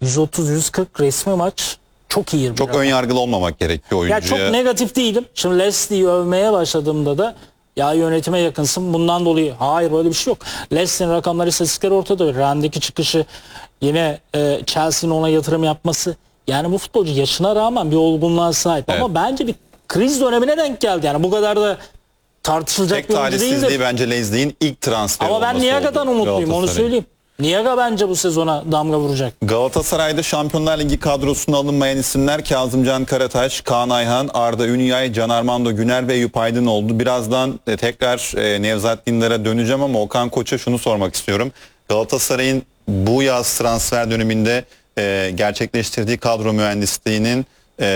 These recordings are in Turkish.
130-140 resmi maç çok iyi. Çok ön yargılı olmamak gerekiyor Ya oyuncuya. çok negatif değilim. Şimdi Leslie'yi övmeye başladığımda da ya yönetime yakınsın bundan dolayı. Hayır, böyle bir şey yok. Leslie'nin rakamları, istatistikleri ortada. Rennes'deki çıkışı, yine Chelsea'nin ona yatırım yapması. Yani bu futbolcu yaşına rağmen bir olgunluğa sahip. Evet. Ama bence bir kriz dönemine denk geldi. Yani bu kadar da tartışılacak Tek bir oyuncu değildir. talihsizliği bence Leslie'nin ilk transferi Ama ben olması Niaga'dan oldu umutluyum, onu Galatasaray'ın. söyleyeyim. Niaga bence bu sezona damga vuracak. Galatasaray'da Şampiyonlar Ligi kadrosuna alınmayan isimler Kazımcan Karataş, Kaan Ayhan, Arda Ünyay, Can Armando Güner ve Eyüp Aydın oldu. Birazdan tekrar Nevzat Dindar'a döneceğim ama Okan Koç'a şunu sormak istiyorum. Galatasaray'ın bu yaz transfer döneminde gerçekleştirdiği kadro mühendisliğinin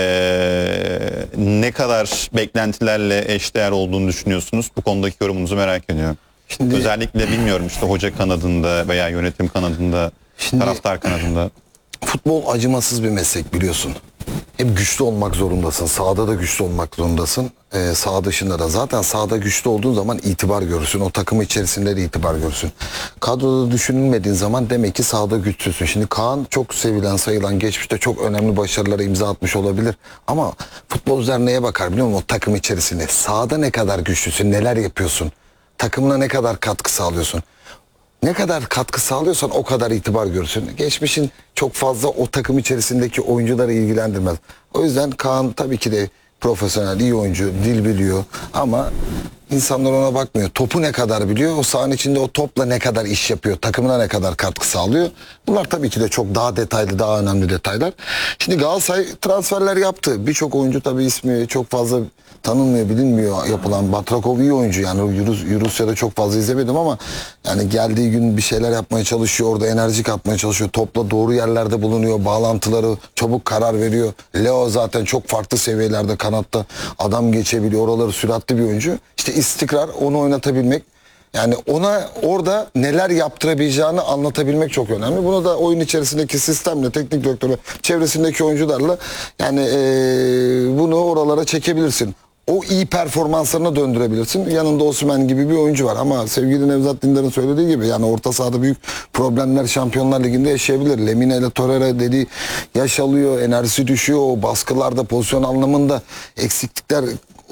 ne kadar beklentilerle eşdeğer olduğunu düşünüyorsunuz? Bu konudaki yorumunuzu merak ediyorum. Şimdi, özellikle bilmiyorum işte hoca kanadında veya yönetim kanadında, taraftar kanadında. futbol acımasız bir meslek biliyorsun. Hep güçlü olmak zorundasın. Sahada da güçlü olmak zorundasın. Saha dışında da. Zaten sahada güçlü olduğun zaman itibar görürsün. O takım içerisinde de itibar görürsün. Kadroda düşünülmediğin zaman demek ki sahada güçsüzsün. Şimdi Kaan çok sevilen, sayılan, geçmişte çok önemli başarılara imza atmış olabilir. Ama futbolcular neye bakar biliyor musun? O takım içerisinde. Sahada ne kadar güçlüsün, neler yapıyorsun? Takımına ne kadar katkı sağlıyorsun? Ne kadar katkı sağlıyorsan o kadar itibar görürsün. Geçmişin çok fazla o takım içerisindeki oyuncuları ilgilendirmez. O yüzden Kaan tabii ki de profesyonel, iyi oyuncu, dil biliyor ama insanlar ona bakmıyor. Topu ne kadar biliyor, o sahanın içinde o topla ne kadar iş yapıyor, takımına ne kadar katkı sağlıyor. Bunlar tabii ki de çok daha detaylı, daha önemli detaylar. Şimdi Galatasaray transferler yaptı. Birçok oyuncu tabii ismi çok fazla tanınmıyor, bilinmiyor yapılan. Batrakov iyi oyuncu yani Rusya'da çok fazla izlemedim ama yani geldiği gün bir şeyler yapmaya çalışıyor, orada enerji katmaya çalışıyor. Topla doğru yerlerde bulunuyor, bağlantıları çabuk karar veriyor. Leo zaten çok farklı seviyelerde kanatta adam geçebiliyor, oraları süratli bir oyuncu. İşte istikrar, onu oynatabilmek. Yani ona orada neler yaptırabileceğini anlatabilmek çok önemli. Bunu da oyun içerisindeki sistemle, teknik direktörü, çevresindeki oyuncularla yani bunu oralara çekebilirsin. O iyi performanslarına döndürebilirsin. Yanında Osimhen gibi bir oyuncu var ama sevgili Nevzat Dindar'ın söylediği gibi yani orta sahada büyük problemler Şampiyonlar Ligi'nde yaşayabilir. Lemina ile Torreira dediği yaş alıyor, enerjisi düşüyor. O baskılarda, pozisyon anlamında eksiklikler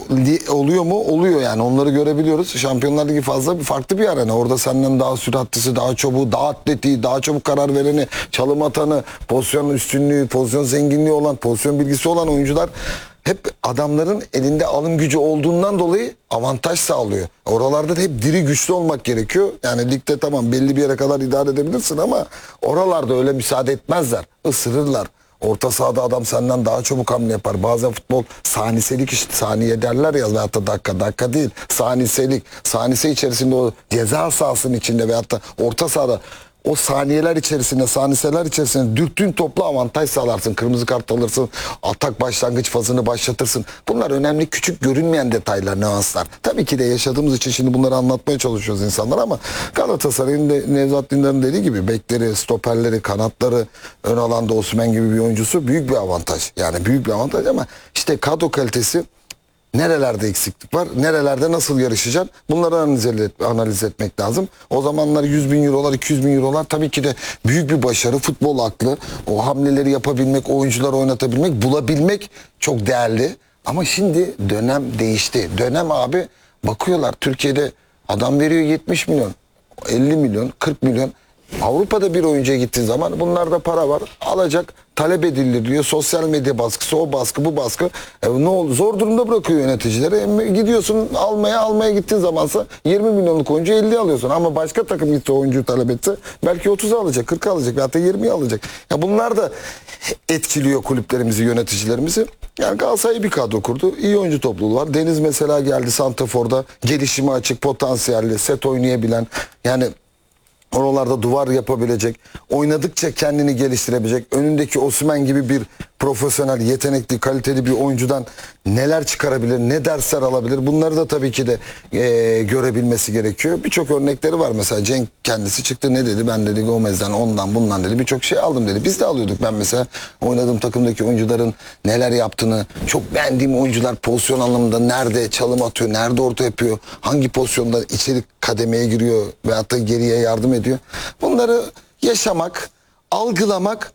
oluyor mu? Oluyor yani. Onları görebiliyoruz. Şampiyonlar Ligi farklı bir arena. Orada senden daha süratlisi, daha çabuğu, daha atletiği, daha çabuk karar vereni, çalım atanı, pozisyon üstünlüğü, pozisyon zenginliği olan, pozisyon bilgisi olan oyuncular hep adamların elinde alım gücü olduğundan dolayı avantaj sağlıyor. Oralarda da hep diri güçlü olmak gerekiyor. Yani ligde tamam belli bir yere kadar idare edebilirsin ama oralarda öyle müsaade etmezler. Isırırlar. Orta sahada adam senden daha çabuk hamle yapar. Bazen futbol saniselik işte, saniye derler ya veyahut da dakika değil. Saniselik. Saniyese içerisinde o ceza sahasının içinde veyahut da orta sahada o saniyeler içerisinde, saniseler içerisinde dürttüğün topla avantaj sağlarsın. Kırmızı kart alırsın, atak başlangıç fazını başlatırsın. Bunlar önemli, küçük görünmeyen detaylar, nüanslar. Tabii ki de yaşadığımız için şimdi bunları anlatmaya çalışıyoruz insanlar ama Galatasaray'ın Nevzat Dindar'ın dediği gibi bekleri, stoperleri, kanatları, ön alanda Osimhen gibi bir oyuncusu büyük bir avantaj. Yani büyük bir avantaj ama işte kadro kalitesi, nerelerde eksiklik var, nerelerde nasıl yarışacaksın, bunları analiz etmek lazım. O zamanlar 100 bin eurolar, 200 bin eurolar tabii ki de büyük bir başarı. Futbol aklı, o hamleleri yapabilmek, oyuncuları oynatabilmek, bulabilmek çok değerli. Ama şimdi dönem değişti. Dönem abi bakıyorlar Türkiye'de adam veriyor 70 milyon, 50 milyon, 40 milyon. Avrupa'da bir oyuncuya gittiğin zaman bunlarda para var. Alacak, talep edilir diyor. Sosyal medya baskısı, o baskı, bu baskı. Ne oldu? Zor durumda bırakıyor yöneticileri. Gidiyorsun almaya gittiğin zamansa 20 milyonluk oyuncu 50 alıyorsun. Ama başka takım gitse oyuncuyu talep etse belki 30 alacak, 40 alacak veyahut da 20 alacak. Ya bunlar da etkiliyor kulüplerimizi, yöneticilerimizi. Yani Galatasaray bir kadro kurdu. İyi oyuncu topluluğu var. Deniz mesela geldi santraforda. Gelişime açık, potansiyelli, set oynayabilen. Yani oralarda duvar yapabilecek, oynadıkça kendini geliştirebilecek, önündeki Osimhen gibi bir profesyonel, yetenekli, kaliteli bir oyuncudan neler çıkarabilir, ne dersler alabilir, bunları da tabii ki de görebilmesi gerekiyor. Birçok örnekleri var. Mesela Cenk kendisi çıktı, ne dedi? Ben dedi Gomez'den, ondan, bundan dedi, birçok şey aldım dedi. Biz de alıyorduk. Ben mesela oynadığım takımdaki oyuncuların neler yaptığını, çok beğendiğim oyuncular pozisyon anlamında nerede çalım atıyor, nerede orta yapıyor, hangi pozisyonda içeri kademeye giriyor veyahut da geriye yardım ediyor. Bunları yaşamak, algılamak